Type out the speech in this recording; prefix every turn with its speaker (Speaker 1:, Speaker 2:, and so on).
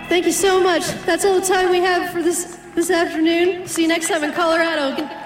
Speaker 1: Thank you so much. That's all the time we have for this afternoon. See you next time in Colorado.